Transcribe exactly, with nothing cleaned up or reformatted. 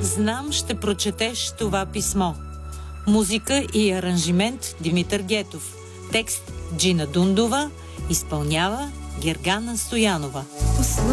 Знам, ще прочетеш това писмо. Музика и аранжимент Димитър Гетов. Текст Джина Дундова. Изпълнява Гергана Стоянова.